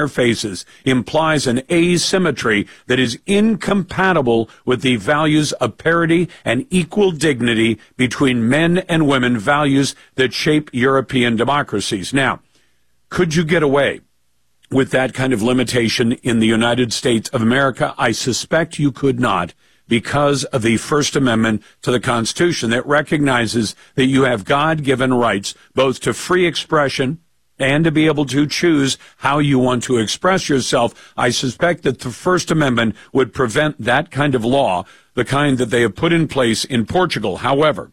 their faces implies an asymmetry that is incompatible with the values of parity and equal dignity between men and women, values that shape European democracies. Now, could you get away with that kind of limitation in the United States of America? I suspect you could not, because of the First Amendment to the Constitution that recognizes that you have God-given rights both to free expression and to be able to choose how you want to express yourself. I suspect that the First Amendment would prevent that kind of law, the kind that they have put in place in Portugal. However,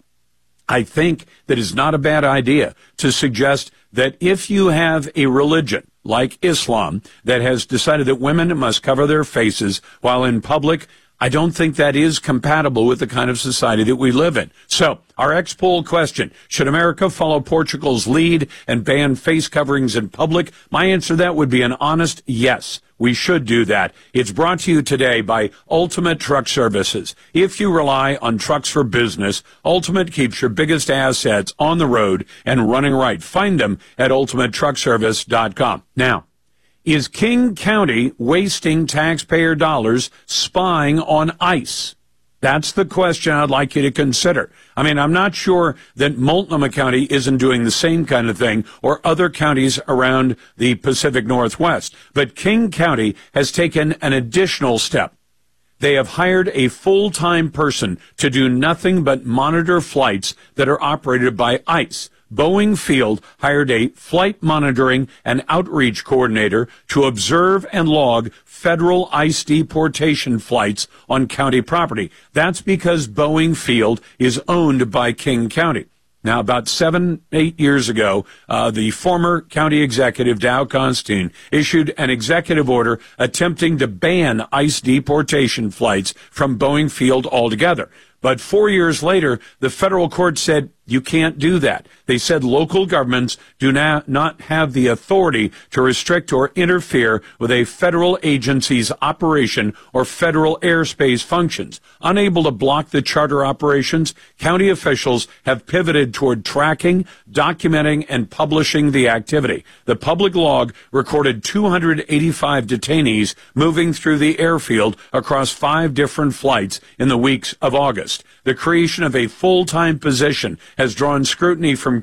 I think that it's not a bad idea to suggest that if you have a religion like Islam that has decided that women must cover their faces while in public, I don't think that is compatible with the kind of society that we live in. So, our ex-poll question, should America follow Portugal's lead and ban face coverings in public? My answer to that would be an honest yes. We should do that. It's brought to you today by Ultimate Truck Services. If you rely on trucks for business, Ultimate keeps your biggest assets on the road and running right. Find them at ultimatetruckservice.com. Now, is King County wasting taxpayer dollars spying on ICE? That's the question I'd like you to consider. I mean, I'm not sure that Multnomah County isn't doing the same kind of thing, or other counties around the Pacific Northwest. But King County has taken an additional step. They have hired a full-time person to do nothing but monitor flights that are operated by ICE. Boeing Field hired a flight monitoring and outreach coordinator to observe and log federal ICE deportation flights on county property. That's because Boeing Field is owned by King County. Now, about 7-8 years ago, the former county executive, Dow Constantine, issued an executive order attempting to ban ICE deportation flights from Boeing Field altogether. But 4 years later, the federal court said, you can't do that. They said local governments do not have the authority to restrict or interfere with a federal agency's operation or federal airspace functions. Unable to block the charter operations, county officials have pivoted toward tracking, documenting, and publishing the activity. The public log recorded 285 detainees moving through the airfield across 5 different flights in the weeks of August. The creation of a full-time position has drawn scrutiny from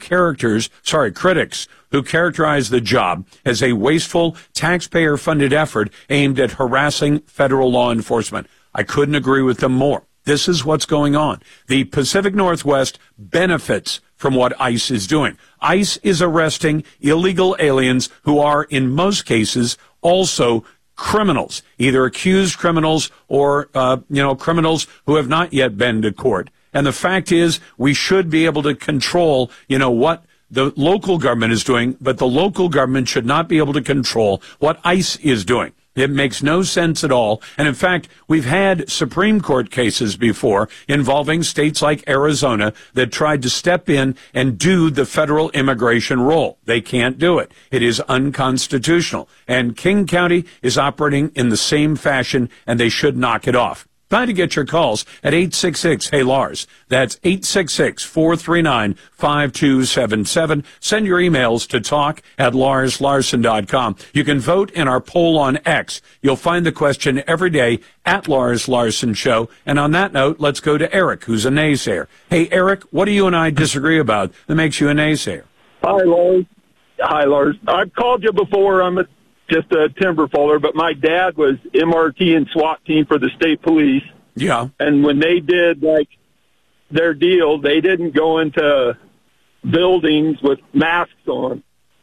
critics who characterize the job as a wasteful, taxpayer-funded effort aimed at harassing federal law enforcement. I couldn't agree with them more. This is what's going on. The Pacific Northwest benefits from what ICE is doing. ICE is arresting illegal aliens who are, in most cases, also criminals, either accused criminals or, criminals who have not yet been to court. And the fact is, we should be able to control, what the local government is doing, but the local government should not be able to control what ICE is doing. It makes no sense at all. And in fact, we've had Supreme Court cases before involving states like Arizona that tried to step in and do the federal immigration role. They can't do it. It is unconstitutional. And King County is operating in the same fashion, and they should knock it off. Try to get your calls at 866-HEY-LARS. That's 866-439-5277. Send your emails to talk@LarsLarson.com. You can vote in our poll on X. You'll find the question every day at Lars Larson Show. And on that note, let's go to Eric, who's a naysayer. Hey, Eric, what do you and I disagree about that makes you a naysayer? Hi, Lars. I've called you before. I'm just a timber faller, but my dad was MRT and SWAT team for the state police. Yeah. And when they did, their deal, they didn't go into buildings with masks on.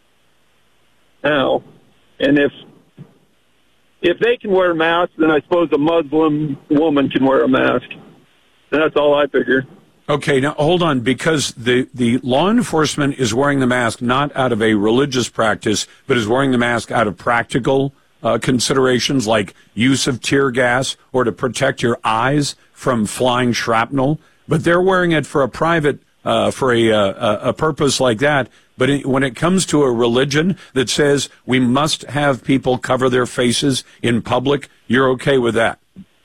Now, and if they can wear masks, then I suppose a Muslim woman can wear a mask. And that's all I figure. Okay, now hold on, because the law enforcement is wearing the mask not out of a religious practice, but is wearing the mask out of practical considerations like use of tear gas or to protect your eyes from flying shrapnel. But they're wearing it for a private, for a purpose like that. But when it comes to a religion that says we must have people cover their faces in public, you're okay with that?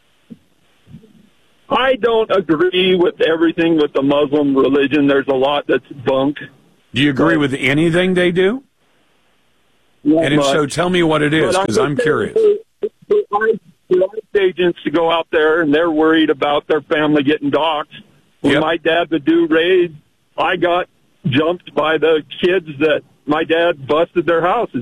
I don't agree with everything with the Muslim religion. There's a lot that's bunk. Do you agree with anything they do? And if so, tell me what it is, because I'm curious. For ICE agents to go out there and they're worried about their family getting doxxed. When my dad would do raids, I got jumped by the kids that my dad busted their houses.